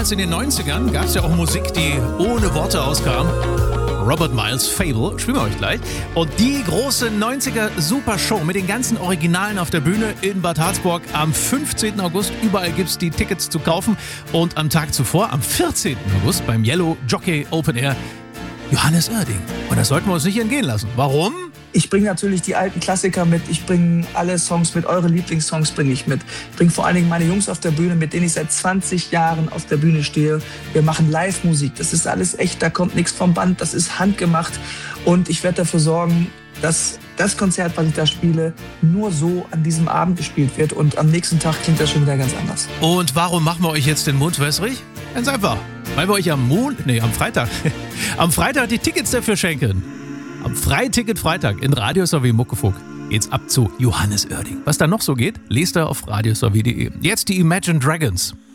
damals in den 90ern gab es ja auch Musik, die ohne Worte auskam. Robert Miles' Fable, spielen wir euch gleich. Und die große 90er Super-Show mit den ganzen Originalen auf der Bühne in Bad Harzburg am 15. August. Überall gibt es die Tickets zu kaufen. Und am Tag zuvor, am 14. August, beim Yellow Jockey Open Air, Johannes Oerding. Und das sollten wir uns nicht entgehen lassen. Warum? Ich bringe natürlich die alten Klassiker mit, ich bringe alle Songs mit, eure Lieblingssongs bringe ich mit. Ich bringe vor allen Dingen meine Jungs auf der Bühne, mit denen ich seit 20 Jahren auf der Bühne stehe. Wir machen Live-Musik, das ist alles echt, da kommt nichts vom Band, das ist handgemacht. Und ich werde dafür sorgen, dass das Konzert, was ich da spiele, nur so an diesem Abend gespielt wird. Und am nächsten Tag klingt das schon wieder ganz anders. Und warum machen wir euch jetzt den Mund wässrig? Ganz einfach, weil wir euch am Freitag, am Freitag die Tickets dafür schenken. Am Freiticket-Freitag in Radio Sowie Muckefuck geht's ab zu Johannes Oerding. Was da noch so geht, lest ihr auf radiosowie.de. Jetzt die Imagine Dragons.